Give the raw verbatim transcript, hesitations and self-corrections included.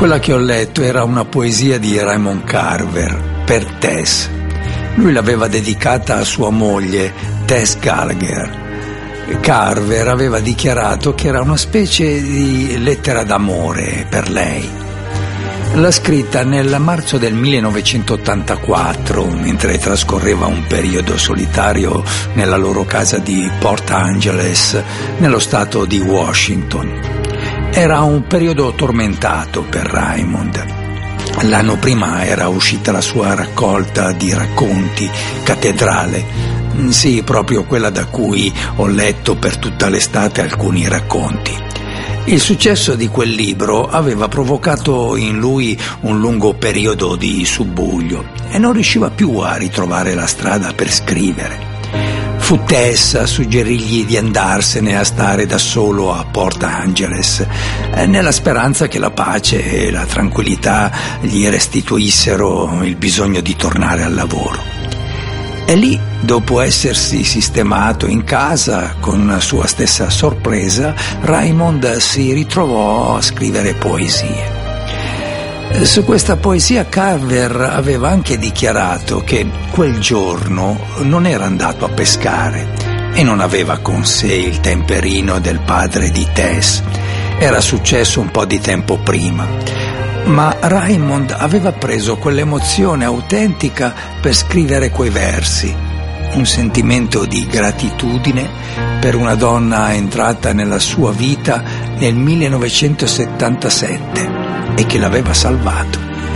Quella che ho letto era una poesia di Raymond Carver per Tess. Lui l'aveva dedicata a sua moglie, Tess Gallagher. Carver aveva dichiarato che era una specie di lettera d'amore per lei. L'ha scritta nel marzo del millenovecentottantaquattro, mentre trascorreva un periodo solitario nella loro casa di Port Angeles, nello stato di Washington. Era un periodo tormentato per Raymond. L'anno prima era uscita la sua raccolta di racconti, Cattedrale. Sì, proprio quella da cui ho letto per tutta l'estate alcuni racconti. Il successo di quel libro aveva provocato in lui un lungo periodo di subbuglio e non riusciva più a ritrovare la strada per scrivere. Fu Tess a suggerirgli di andarsene a stare da solo a Port Angeles, nella speranza che la pace e la tranquillità gli restituissero il bisogno di tornare al lavoro. E lì, dopo essersi sistemato in casa, con sua stessa sorpresa, Raymond si ritrovò a scrivere poesie. Su questa poesia Carver aveva anche dichiarato che quel giorno non era andato a pescare e non aveva con sé il temperino del padre di Tess. Era successo un po' di tempo prima. Ma Raymond aveva preso quell'emozione autentica per scrivere quei versi, un sentimento di gratitudine per una donna entrata nella sua vita nel millenovecentosettantasette e che l'aveva salvato.